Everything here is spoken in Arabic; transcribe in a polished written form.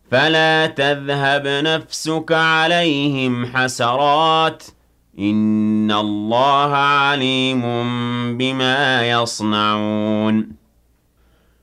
فلا تذهب نفسك عليهم حسرات إن الله عليم بما يصنعون